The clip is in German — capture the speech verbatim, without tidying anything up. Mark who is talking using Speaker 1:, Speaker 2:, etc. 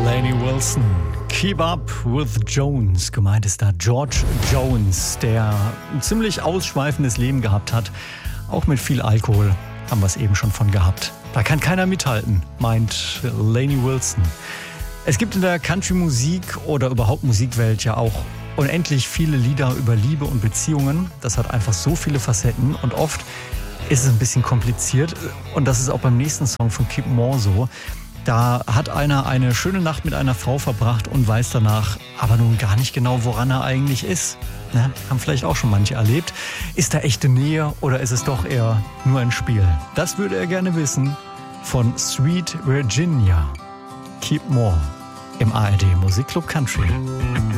Speaker 1: Lainey Wilson. Keep Up with Jones. Gemeint ist da George Jones, der ein ziemlich ausschweifendes Leben gehabt hat. Auch mit viel Alkohol haben wir es eben schon von gehabt. Da kann keiner mithalten, meint Lainey Wilson. Es gibt in der Country-Musik oder überhaupt Musikwelt ja auch unendlich viele Lieder über Liebe und Beziehungen. Das hat einfach so viele Facetten und oft ist es ein bisschen kompliziert. Und das ist auch beim nächsten Song von Kip Moore so. Da hat einer eine schöne Nacht mit einer Frau verbracht und weiß danach aber nun gar nicht genau, woran er eigentlich ist. Ne? Haben vielleicht auch schon manche erlebt. Ist da echte Nähe oder ist es doch eher nur ein Spiel? Das würde er gerne wissen von Sweet Virginia. Kip Moore im A R D Musikclub Country.